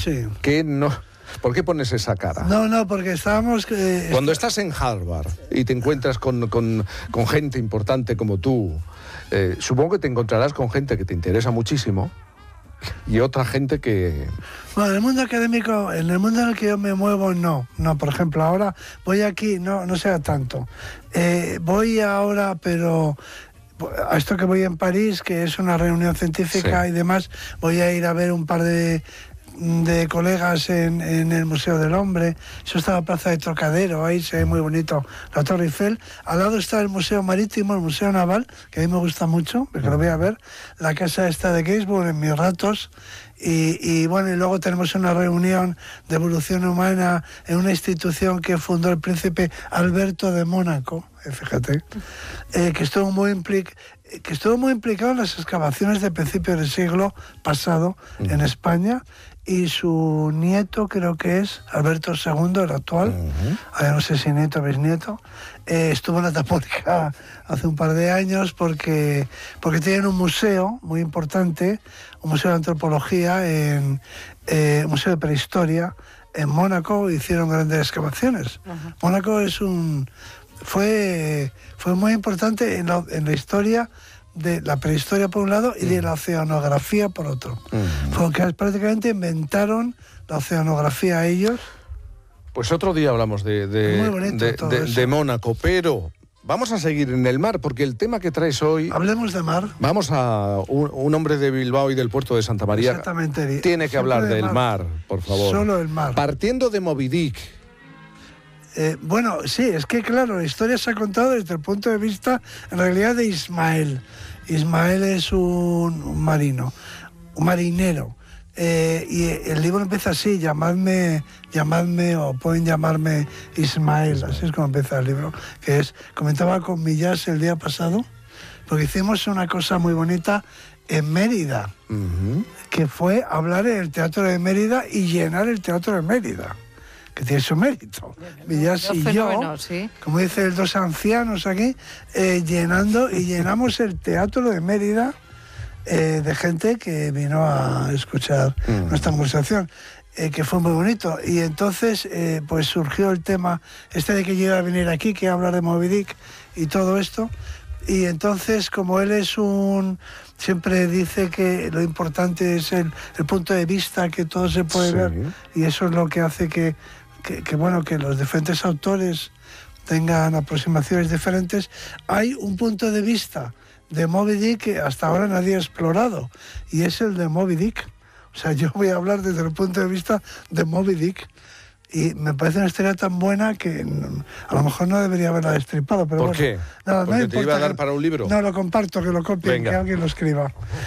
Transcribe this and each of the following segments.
Sí. ¿Qué no? ¿Por qué pones esa cara? No, porque estábamos... Cuando estás en Harvard y te encuentras con gente importante como tú, supongo que te encontrarás con gente que te interesa muchísimo y otra gente que... Bueno, en el mundo académico, en el mundo en el que yo me muevo, no. Por ejemplo, ahora voy aquí, no sea tanto. Voy ahora, pero... a esto que voy en París, que es una reunión científica, sí, y demás, voy a ir a ver un par de colegas en el Museo del Hombre. Eso está en la Plaza de Trocadero, ahí se ve muy bonito la Torre Eiffel. Al lado está el Museo Marítimo, el Museo Naval, que a mí me gusta mucho, porque lo voy a ver. La casa esta de Gainsbourg en mis ratos. Y bueno, y luego tenemos una reunión de evolución humana en una institución que fundó el príncipe Alberto de Mónaco, fíjate, que estuvo muy implicado en las excavaciones de principios del siglo pasado en España, y su nieto, creo que es Alberto II, el actual, no sé si nieto o bisnieto, estuvo en la Tapónica hace un par de años porque tienen un museo muy importante, un museo de antropología, un museo de prehistoria en Mónaco. Hicieron grandes excavaciones. Mónaco fue muy importante en la historia de la prehistoria por un lado y de la oceanografía por otro. Porque prácticamente inventaron la oceanografía ellos. Pues otro día hablamos de Mónaco, pero vamos a seguir en el mar, porque el tema que traes hoy... Hablemos de mar. Vamos a un hombre de Bilbao y del puerto de Santa María. Exactamente. Tiene que hablar del mar, por favor. Solo el mar. Partiendo de Moby Dick. Bueno, sí, es que claro, la historia se ha contado desde el punto de vista, en realidad, de Ismael. Ismael es un marinero. Y el libro empieza así: llamadme, o pueden llamarme Ismael. Así es como empieza el libro, que es, comentaba con Millás el día pasado, porque hicimos una cosa muy bonita en Mérida, que fue hablar en el Teatro de Mérida y llenar el Teatro de Mérida, que tiene su mérito. Millás y yo, ¿sí?, como dicen dos ancianos aquí, llenamos el Teatro de Mérida de gente que vino a escuchar nuestra conversación, que fue muy bonito. Y entonces pues surgió el tema de que yo iba a venir aquí, que iba a hablar de Moby Dick y todo esto. Y entonces, como él siempre dice que lo importante es el punto de vista, que todo se puede ver, y eso es lo que hace que los diferentes autores tengan aproximaciones diferentes. Hay un punto de vista de Moby Dick que hasta ahora nadie ha explorado, y es el de Moby Dick. O sea, yo voy a hablar desde el punto de vista de Moby Dick, y me parece una historia tan buena que a lo mejor no debería haberla destripado. Pero ¿por qué? No, ¿porque te iba a dar para un libro? No, lo comparto, que lo copien, que alguien lo escriba.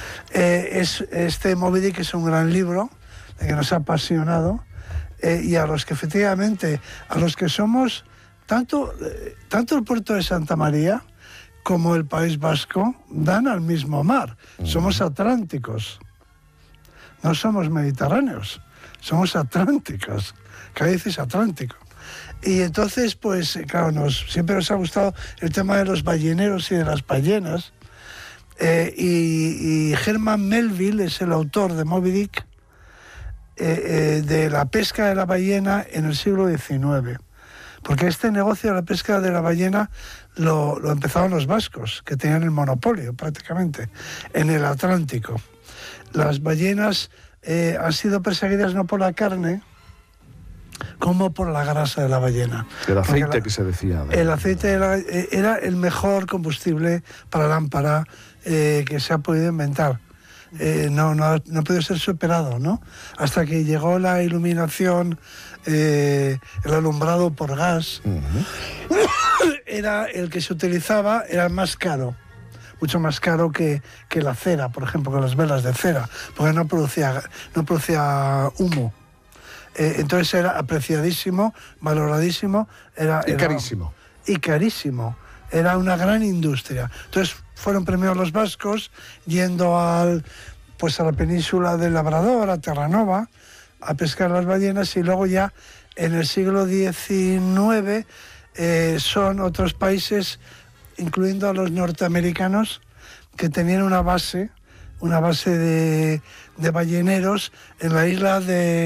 Este Moby Dick es un gran libro que nos ha apasionado, y a los que efectivamente, a los que somos tanto el puerto de Santa María como el País Vasco dan al mismo mar. Somos atlánticos, no somos mediterráneos, somos atlánticos. Cádiz es atlántico. Y entonces, pues claro, siempre nos ha gustado el tema de los balleneros y de las ballenas. Y Herman Melville es el autor de Moby Dick, de la pesca de la ballena en el siglo XIX. Porque este negocio de la pesca de la ballena lo empezaron los vascos, que tenían el monopolio prácticamente en el Atlántico. Las ballenas han sido perseguidas no por la carne, como por la grasa de la ballena. El aceite que se decía. El aceite era el mejor combustible para lámpara que se ha podido inventar. No puede ser superado, ¿no? Hasta que llegó la iluminación, el alumbrado por gas. Era el que se utilizaba, era más caro, mucho más caro que la cera, por ejemplo, que las velas de cera, porque no producía humo. Entonces era apreciadísimo, valoradísimo, y carísimo. Y carísimo. Era una gran industria. Entonces fueron premiados los vascos yendo a la península del Labrador, a Terranova, a pescar las ballenas, y luego ya en el siglo XIX son otros países, incluyendo a los norteamericanos, que tenían una base de balleneros en la isla de